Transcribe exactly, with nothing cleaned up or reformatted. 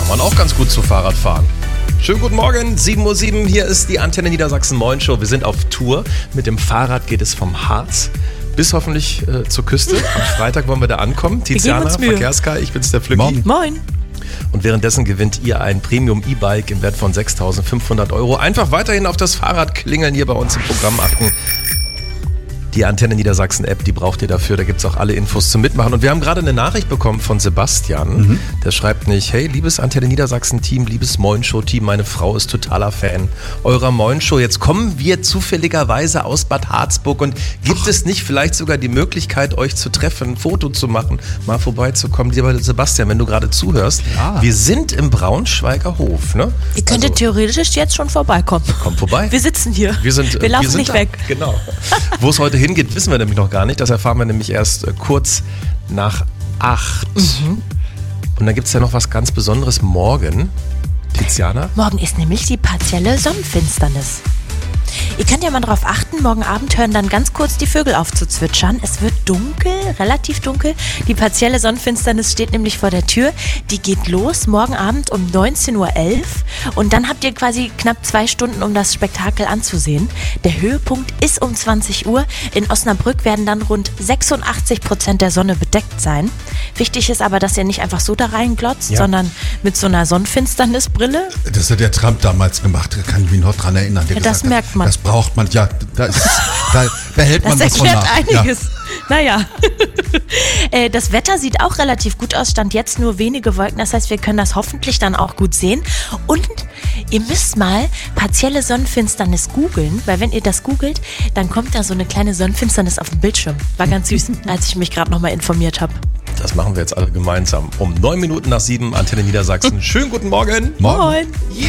man auch ganz gut zu Fahrrad fahren. Schönen guten Morgen, sieben Uhr sieben, hier ist die Antenne Niedersachsen Moin Show. Wir sind auf Tour. Mit dem Fahrrad geht es vom Harz bis hoffentlich äh, zur Küste. Am Freitag wollen wir da ankommen. Tiziana, Verkehrskar, ich bin's, der Flücki. Moin. Und währenddessen gewinnt ihr ein Premium-E-Bike im Wert von sechstausendfünfhundert Euro. Einfach weiterhin auf das Fahrrad klingeln, hier bei uns im Programm achten. Die Antenne Niedersachsen App, die braucht ihr dafür, da gibt es auch alle Infos zum Mitmachen. Und wir haben gerade eine Nachricht bekommen von Sebastian, mhm. der schreibt nicht, hey, liebes Antenne Niedersachsen Team, liebes Moin Show Team, meine Frau ist totaler Fan eurer Moin Show. Jetzt kommen wir zufälligerweise aus Bad Harzburg und gibt Ach. es nicht vielleicht sogar die Möglichkeit, euch zu treffen, ein Foto zu machen, mal vorbeizukommen? Lieber Sebastian, wenn du gerade zuhörst, ja. wir sind im Braunschweiger Hof. Ne? Ihr könntet also, theoretisch jetzt schon vorbeikommen. Kommt vorbei. Wir sitzen hier. Wir, sind, wir laufen wir sind nicht da. weg. Genau. Wo es heute hingeht, wissen wir nämlich noch gar nicht. Das erfahren wir nämlich erst äh, kurz nach acht. Mhm. Und dann gibt es ja noch was ganz Besonderes morgen. Tiziana? Morgen ist nämlich die partielle Sonnenfinsternis. Ihr könnt ja mal drauf achten, morgen Abend hören dann ganz kurz die Vögel auf zu zwitschern. Es wird dunkel, relativ dunkel. Die partielle Sonnenfinsternis steht nämlich vor der Tür. Die geht los morgen Abend um neunzehn Uhr elf und dann habt ihr quasi knapp zwei Stunden, um das Spektakel anzusehen. Der Höhepunkt ist um zwanzig Uhr. In Osnabrück werden dann rund sechsundachtzig Prozent der Sonne bedeckt sein. Wichtig ist aber, dass ihr nicht einfach so da reinglotzt, ja. sondern mit so einer Sonnenfinsternisbrille. Das hat der Trump damals gemacht, da kann ich mich noch dran erinnern. Der ja, das merkt hat, man. Das braucht man, ja, da, ist, da behält man das was von nach. Das erklärt einiges. Ja. Naja, das Wetter sieht auch relativ gut aus, stand jetzt nur wenige Wolken, das heißt, wir können das hoffentlich dann auch gut sehen. Und ihr müsst mal partielle Sonnenfinsternis googeln, weil wenn ihr das googelt, dann kommt da so eine kleine Sonnenfinsternis auf dem Bildschirm. War ganz süß, als ich mich gerade nochmal informiert habe. Das machen wir jetzt alle gemeinsam. Um neun Minuten nach sieben, Antenne Niedersachsen. Schönen guten Morgen. Moin. Yeah.